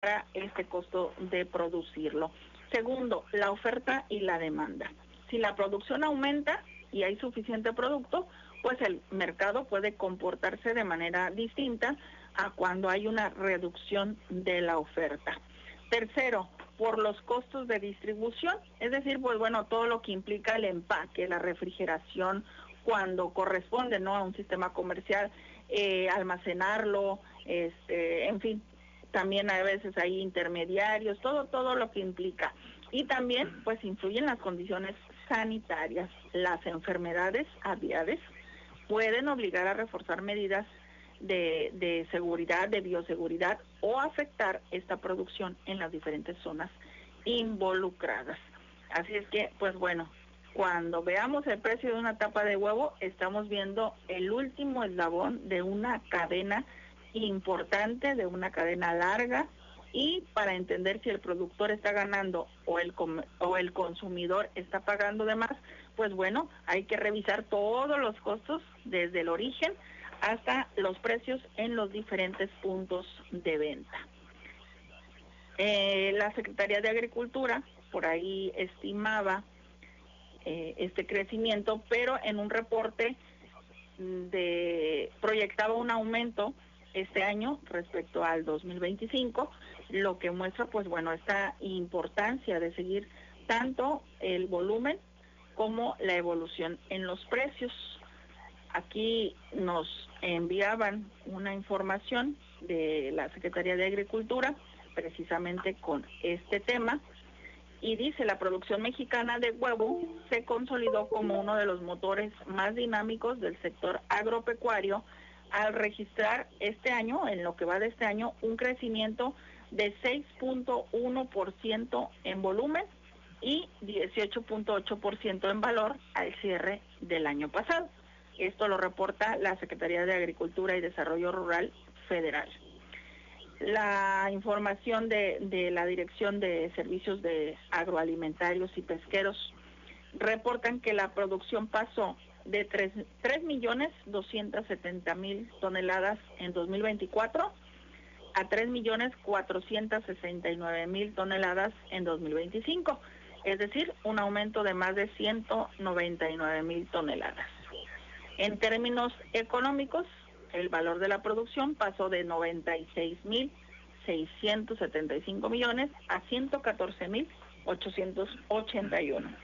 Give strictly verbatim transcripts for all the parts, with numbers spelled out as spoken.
para este costo de producirlo. Segundo, la oferta y la demanda. Si la producción aumenta y hay suficiente producto, pues el mercado puede comportarse de manera distinta a cuando hay una reducción de la oferta. Tercero, por los costos de distribución, es decir, pues bueno, todo lo que implica el empaque, la refrigeración, cuando corresponde, ¿no?, a un sistema comercial, eh, almacenarlo, este, en fin, también a veces hay intermediarios, todo, todo lo que implica. Y también, pues, influyen las condiciones sanitarias. Las enfermedades aviares pueden obligar a reforzar medidas de, de seguridad, de bioseguridad, o afectar esta producción en las diferentes zonas involucradas. Así es que, pues bueno, cuando veamos el precio de una tapa de huevo, estamos viendo el último eslabón de una cadena importante, de una cadena larga, y para entender si el productor está ganando o el o el consumidor está pagando de más, pues bueno, hay que revisar todos los costos desde el origen hasta los precios en los diferentes puntos de venta. Eh, la Secretaría de Agricultura por ahí estimaba eh, este crecimiento, pero en un reporte de proyectaba un aumento este año respecto al dos mil veinticinco, lo que muestra, pues bueno, esta importancia de seguir tanto el volumen como la evolución en los precios. Aquí nos enviaban una información de la Secretaría de Agricultura precisamente con este tema, y dice: la producción mexicana de huevo se consolidó como uno de los motores más dinámicos del sector agropecuario al registrar este año, en lo que va de este año, un crecimiento de seis punto uno por ciento en volumen y dieciocho punto ocho por ciento en valor al cierre del año pasado. Esto lo reporta la Secretaría de Agricultura y Desarrollo Rural Federal. La información de, de la Dirección de Servicios de Agroalimentarios y Pesqueros reportan que la producción pasó de tres millones doscientos setenta mil toneladas en dos mil veinticuatro a tres millones cuatrocientos sesenta y nueve mil toneladas en dos mil veinticinco, es decir, un aumento de más de ciento noventa y nueve mil toneladas. En términos económicos, el valor de la producción pasó de noventa y seis mil seiscientos setenta y cinco millones a ciento catorce mil ochocientos ochenta y uno.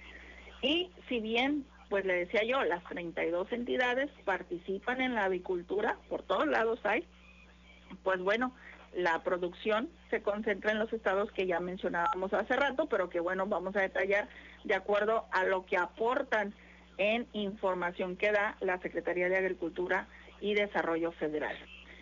Y si bien, pues le decía yo, las treinta y dos entidades participan en la avicultura, por todos lados hay, pues bueno, la producción se concentra en los estados que ya mencionábamos hace rato, pero que bueno, vamos a detallar de acuerdo a lo que aportan en información que da la Secretaría de Agricultura y Desarrollo Federal.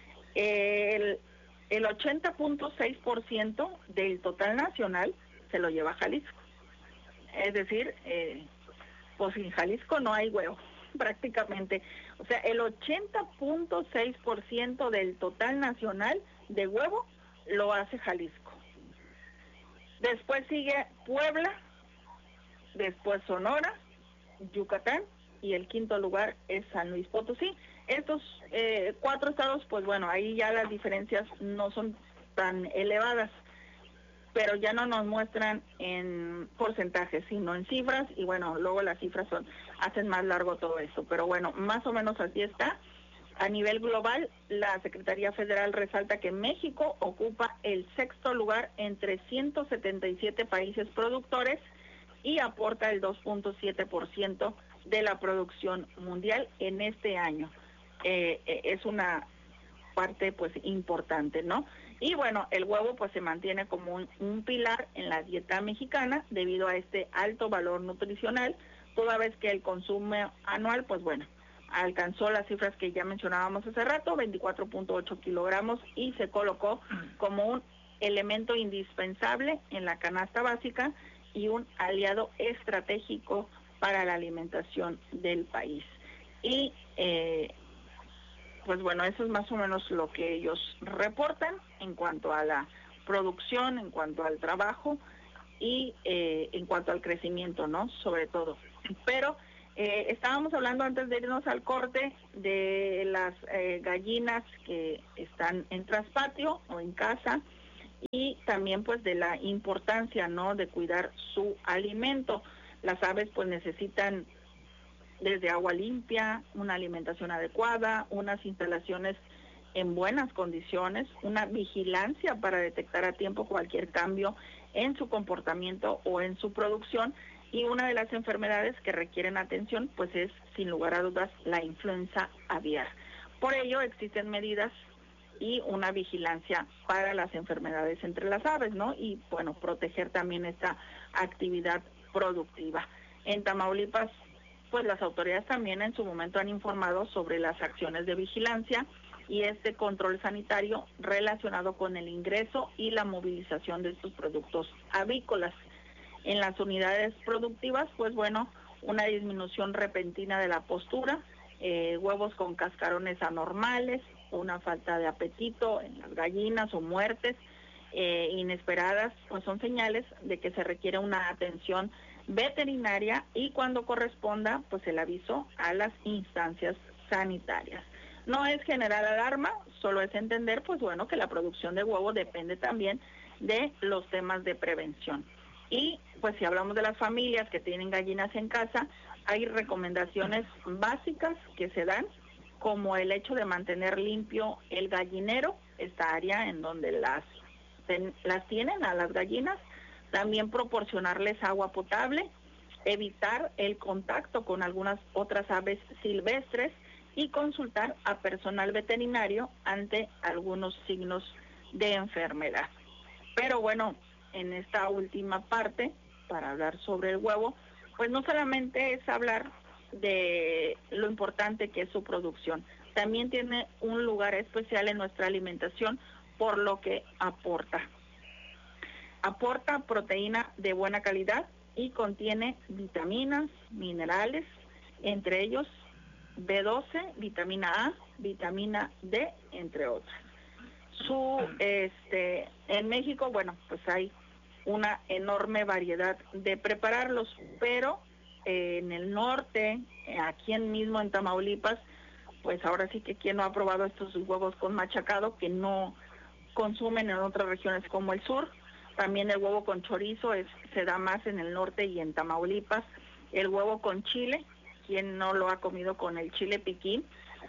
El, el ochenta punto seis por ciento del total nacional se lo lleva Jalisco. Es decir, eh, pues en Jalisco no hay huevo, prácticamente. O sea, el ochenta punto seis por ciento del total nacional de huevo lo hace Jalisco. Después sigue Puebla, después Sonora, Yucatán, y el quinto lugar es San Luis Potosí. Estos eh, cuatro estados, pues bueno, ahí ya las diferencias no son tan elevadas, pero ya no nos muestran en porcentajes, sino en cifras, y bueno, luego las cifras son hacen más largo todo esto, pero bueno, más o menos así está. A nivel global, la Secretaría Federal resalta que México ocupa el sexto lugar entre ciento setenta y siete países productores y aporta el dos punto siete por ciento de la producción mundial en este año. Eh, eh, es una parte pues importante, ¿no? Y bueno, el huevo pues se mantiene como un, un pilar en la dieta mexicana debido a este alto valor nutricional, toda vez que el consumo anual, pues bueno, alcanzó las cifras que ya mencionábamos hace rato, veinticuatro punto ocho kilogramos, y se colocó como un elemento indispensable en la canasta básica y un aliado estratégico para la alimentación del país. Y eh, pues bueno, eso es más o menos lo que ellos reportan en cuanto a la producción, en cuanto al trabajo y eh, en cuanto al crecimiento, ¿no? Sobre todo. Pero eh, estábamos hablando antes de irnos al corte de las eh, gallinas que están en traspatio o en casa, y también pues de la importancia, ¿no?, de cuidar su alimento. Las aves pues necesitan desde agua limpia, una alimentación adecuada, unas instalaciones en buenas condiciones, una vigilancia para detectar a tiempo cualquier cambio en su comportamiento o en su producción, y una de las enfermedades que requieren atención pues es sin lugar a dudas la influenza aviar. Por ello existen medidas y una vigilancia para las enfermedades entre las aves, ¿no? Y bueno, proteger también esta actividad productiva. En Tamaulipas, pues las autoridades también en su momento han informado sobre las acciones de vigilancia y este control sanitario relacionado con el ingreso y la movilización de estos productos avícolas. En las unidades productivas, pues bueno, una disminución repentina de la postura, eh, huevos con cascarones anormales, una falta de apetito en las gallinas o muertes eh, inesperadas, pues son señales de que se requiere una atención veterinaria y cuando corresponda, pues el aviso a las instancias sanitarias. No es generar alarma, solo es entender, pues bueno, que la producción de huevo depende también de los temas de prevención. Y pues si hablamos de las familias que tienen gallinas en casa, hay recomendaciones básicas que se dan, como el hecho de mantener limpio el gallinero, esta área en donde las, ten, las tienen a las gallinas, también proporcionarles agua potable, evitar el contacto con algunas otras aves silvestres y consultar a personal veterinario ante algunos signos de enfermedad. Pero bueno, en esta última parte, para hablar sobre el huevo, pues no solamente es hablar de lo importante que es su producción, también tiene un lugar especial en nuestra alimentación por lo que aporta. Aporta proteína de buena calidad y contiene vitaminas, minerales, entre ellos B doce, vitamina A, vitamina D, entre otras. Su, este, en México, bueno, pues hay una enorme variedad de prepararlos, pero eh, en el norte, aquí en mismo en Tamaulipas, pues ahora sí que quien no ha probado estos huevos con machacado, que no consumen en otras regiones como el sur. También el huevo con chorizo es, se da más en el norte y en Tamaulipas. El huevo con chile, quien no lo ha comido con el chile piquín,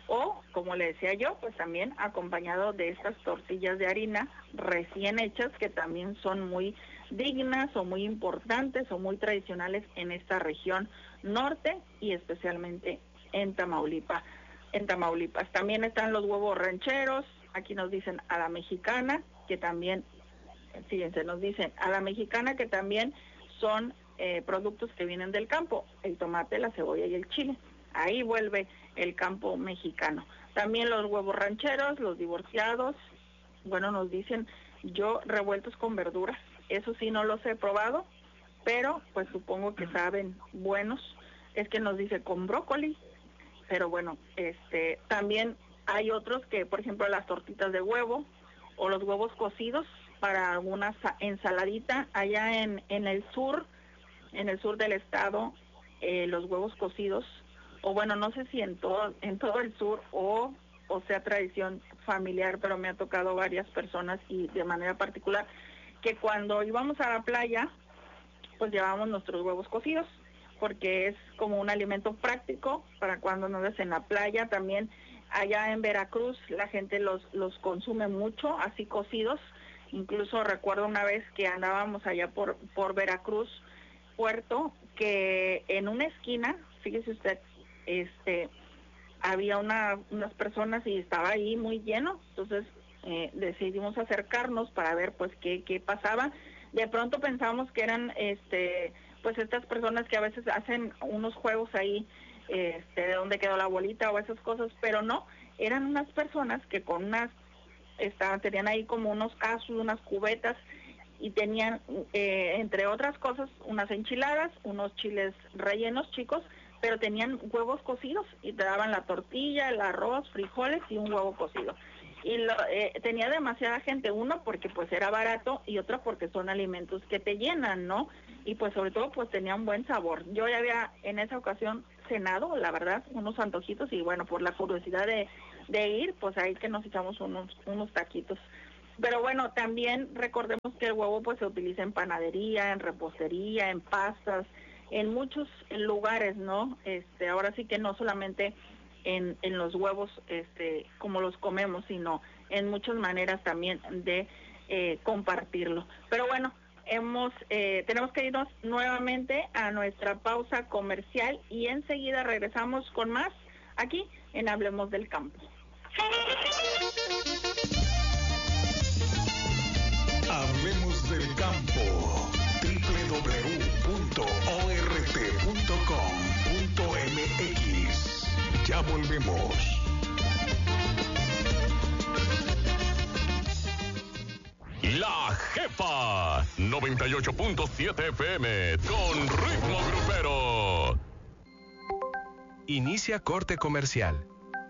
o como le decía yo, pues también acompañado de estas tortillas de harina recién hechas que también son muy dignas o muy importantes o muy tradicionales en esta región norte y especialmente en Tamaulipas. En Tamaulipas también están los huevos rancheros, aquí nos dicen a la mexicana, que también, fíjense, nos dicen a la mexicana que también son eh, productos que vienen del campo, el tomate, la cebolla y el chile. Ahí vuelve el campo mexicano. También los huevos rancheros, los divorciados, bueno, nos dicen yo revueltos con verduras. Eso sí no los he probado, pero pues supongo que saben buenos. Es que nos dice con brócoli, pero bueno, este también hay otros que, por ejemplo, las tortitas de huevo o los huevos cocidos para alguna ensaladita allá en, en el sur, en el sur del estado, eh, los huevos cocidos, o bueno, no sé si en todo, en todo el sur o, o sea tradición familiar, pero me ha tocado varias personas y de manera particular, que cuando íbamos a la playa, pues llevábamos nuestros huevos cocidos, porque es como un alimento práctico para cuando andas en la playa. También allá en Veracruz la gente los, los consume mucho, así cocidos. Incluso recuerdo una vez que andábamos allá por, por Veracruz, Puerto, que en una esquina, fíjese usted, este había una, unas personas y estaba ahí muy lleno, entonces eh, decidimos acercarnos para ver pues qué, qué pasaba. De pronto pensamos que eran este pues estas personas que a veces hacen unos juegos ahí, este, de dónde quedó la bolita o esas cosas, pero no, eran unas personas que con unas, estaban, tenían ahí como unos casos, unas cubetas, y tenían, eh, entre otras cosas, unas enchiladas, unos chiles rellenos chicos, pero tenían huevos cocidos y te daban la tortilla, el arroz, frijoles y un huevo cocido. Y lo, eh, tenía demasiada gente, uno porque pues era barato y otro porque son alimentos que te llenan, ¿no? Y pues sobre todo pues tenía un buen sabor. Yo ya había en esa ocasión cenado, la verdad, unos antojitos y bueno, por la curiosidad de, de ir, pues ahí que nos echamos unos, unos taquitos. Pero bueno, también recordemos que el huevo pues se utiliza en panadería, en repostería, en pastas, en muchos lugares, ¿no? Este, ahora sí que no solamente en, en los huevos este, como los comemos, sino en muchas maneras también de eh, compartirlo. Pero bueno, hemos eh, tenemos que irnos nuevamente a nuestra pausa comercial y enseguida regresamos con más aquí en Hablemos del Campo. Hablemos del Campo. doble u doble u doble u punto o r t punto com punto m x. Ya volvemos. La Jefa noventa y ocho punto siete F M con ritmo grupero. Inicia corte comercial.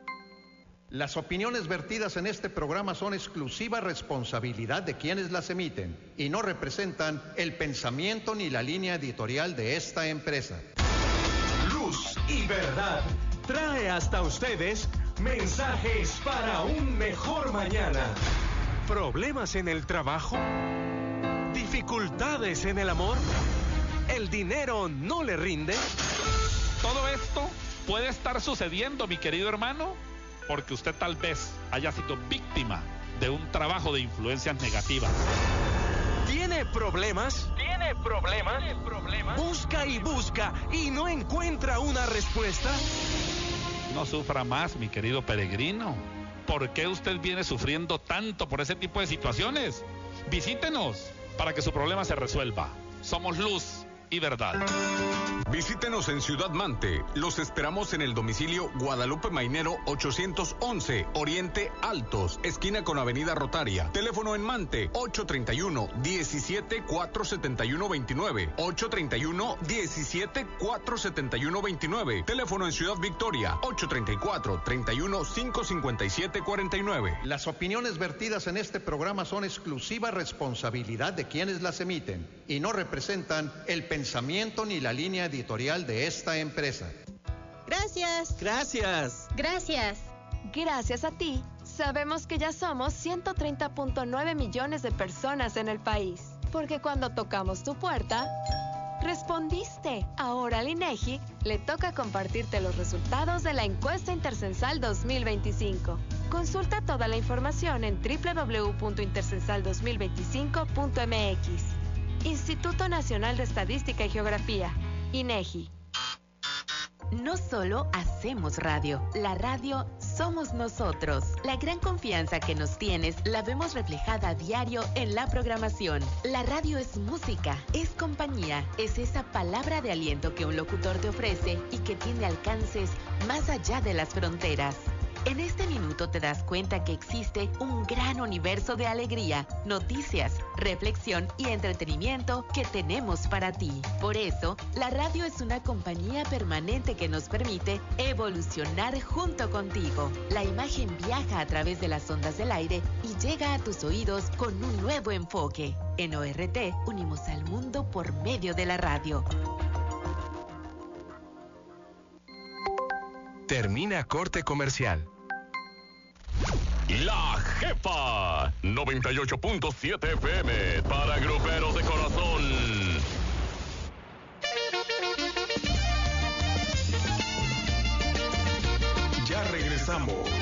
Las opiniones vertidas en este programa son exclusiva responsabilidad de quienes las emiten y no representan el pensamiento ni la línea editorial de esta empresa. Luz y Verdad trae hasta ustedes mensajes para un mejor mañana. ¿Problemas en el trabajo? ¿Dificultades en el amor? ¿El dinero no le rinde? Todo esto puede estar sucediendo, mi querido hermano, porque usted tal vez haya sido víctima de un trabajo de influencias negativas. ¿Tiene problemas? ¿Tiene problemas? ¿Tiene problemas? Busca y busca y no encuentra una respuesta. No sufra más, mi querido peregrino. ¿Por qué usted viene sufriendo tanto por ese tipo de situaciones? Visítenos para que su problema se resuelva. Somos Luz y Verdad. Visítenos en Ciudad Mante. Los esperamos en el domicilio Guadalupe Mainero ochocientos once, Oriente Altos, esquina con Avenida Rotaria. Teléfono en Mante ocho treinta y uno, diecisiete, cuatrocientos setenta y uno veintinueve, ocho treinta y uno, diecisiete, cuatrocientos setenta y uno veintinueve. Teléfono en Ciudad Victoria ocho treinta y cuatro, treinta y uno, quinientos cincuenta y siete cuarenta y nueve. Las opiniones vertidas en este programa son exclusiva responsabilidad de quienes las emiten y no representan el pensamiento ni la línea editorial de esta empresa. Gracias. Gracias. Gracias. Gracias a ti, sabemos que ya somos ciento treinta punto nueve millones de personas en el país. Porque cuando tocamos tu puerta, respondiste. Ahora al INEGI le toca compartirte los resultados de la encuesta intercensal dos mil veinticinco. Consulta toda la información en doble u doble u doble u punto intercensal dos mil veinticinco punto m x. Instituto Nacional de Estadística y Geografía, INEGI. No solo hacemos radio, la radio somos nosotros. La gran confianza que nos tienes la vemos reflejada a diario en la programación. La radio es música, es compañía, es esa palabra de aliento que un locutor te ofrece y que tiene alcances más allá de las fronteras. En este minuto te das cuenta que existe un gran universo de alegría, noticias, reflexión y entretenimiento que tenemos para ti. Por eso, la radio es una compañía permanente que nos permite evolucionar junto contigo. La imagen viaja a través de las ondas del aire y llega a tus oídos con un nuevo enfoque. En O R T, unimos al mundo por medio de la radio. Termina corte comercial. La Jefa noventa y ocho punto siete F M para gruperos de corazón. Ya regresamos.